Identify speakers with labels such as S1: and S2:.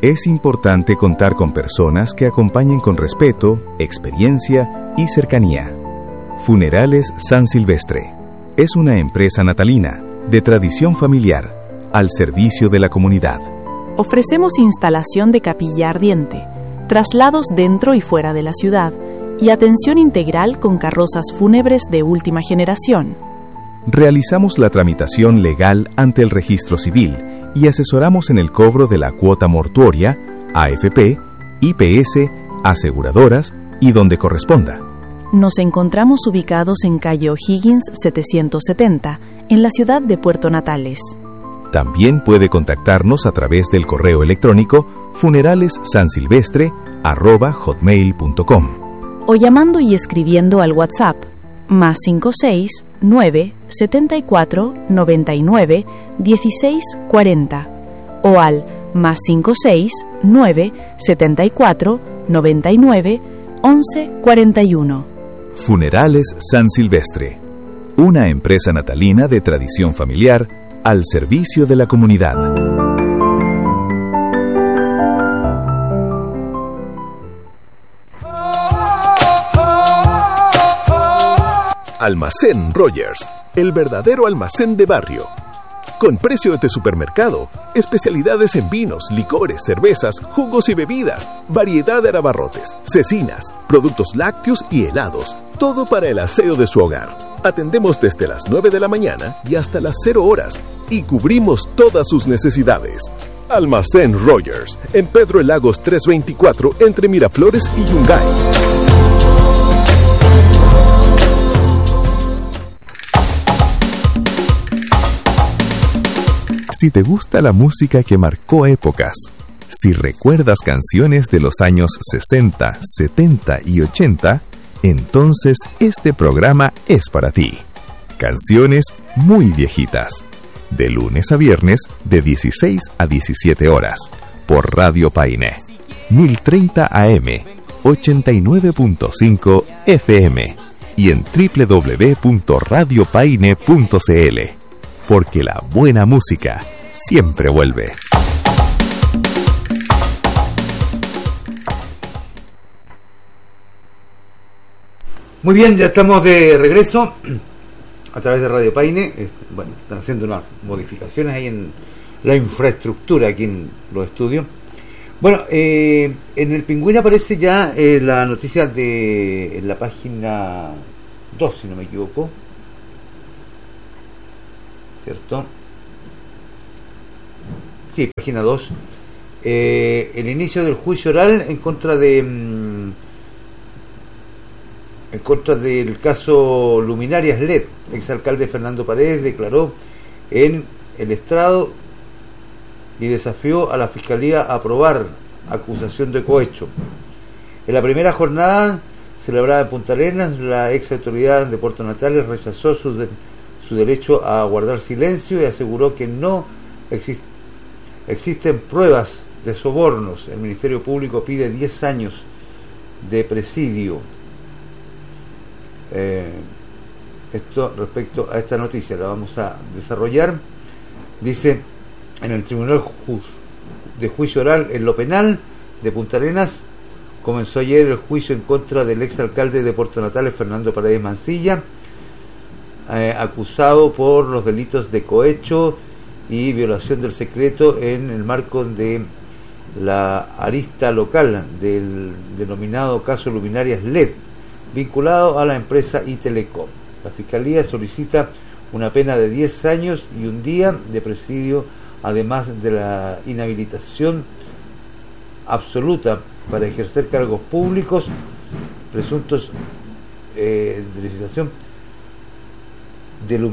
S1: Es importante contar con personas que acompañen con respeto, experiencia y cercanía. Funerales San Silvestre es una empresa natalina de tradición familiar al servicio de la comunidad.
S2: Ofrecemos instalación de capilla ardiente, traslados dentro y fuera de la ciudad y atención integral con carrozas fúnebres de última generación.
S1: Realizamos la tramitación legal ante el registro civil y asesoramos en el cobro de la cuota mortuoria, AFP, IPS, aseguradoras y donde corresponda.
S2: Nos encontramos ubicados en calle O'Higgins 770, en la ciudad de Puerto Natales.
S1: También puede contactarnos a través del correo electrónico funeralessansilvestre@hotmail.com
S2: o llamando y escribiendo al WhatsApp +56 9 74 99 16 40 o al +56 9 74 99 11 41.
S1: Funerales San Silvestre, una empresa natalina de tradición familiar al servicio de la comunidad.
S3: Almacén Rogers, el verdadero almacén de barrio. Con precios de supermercado, especialidades en vinos, licores, cervezas, jugos y bebidas, variedad de abarrotes, cecinas, productos lácteos y helados, todo para el aseo de su hogar. Atendemos desde las 9 de la mañana y hasta las 0 horas y cubrimos todas sus necesidades. Almacén Rogers, en Pedro el Lagos 324, entre Miraflores y Yungay.
S1: Si te gusta la música que marcó épocas, si recuerdas canciones de los años 60, 70 y 80, entonces este programa es para ti. Canciones muy viejitas. De lunes a viernes, de 16 a 17 horas, por Radio Paine. 1030 AM, 89.5 FM y en www.radiopaine.cl. Porque la buena música siempre vuelve.
S4: Muy bien, ya estamos de regreso a través de Radio Paine. Bueno, están haciendo unas modificaciones ahí en la infraestructura aquí en los estudios. Bueno, en el Pingüino aparece ya la noticia en la página 2, si no me equivoco. ¿Cierto? Sí, página 2. El inicio del juicio oral en contra del caso Luminarias LED. Exalcalde Fernando Paredes declaró en el estrado y desafió a la Fiscalía a aprobar acusación de cohecho. En la primera jornada celebrada en Punta Arenas, la ex autoridad de Puerto Natales rechazó su derecho a guardar silencio y aseguró que no existen pruebas de sobornos. El Ministerio Público pide 10 años de presidio. Esto respecto a esta noticia la vamos a desarrollar. Dice: en el Tribunal de Juicio Oral en lo Penal de Punta Arenas comenzó ayer el juicio en contra del exalcalde de Puerto Natales, Fernando Paredes Mancilla, acusado por los delitos de cohecho y violación del secreto en el marco de la arista local del denominado caso Luminarias LED, vinculado a la empresa Itelecom. La Fiscalía solicita una pena de 10 años y un día de presidio, además de la inhabilitación absoluta para ejercer cargos públicos presuntos de licitación de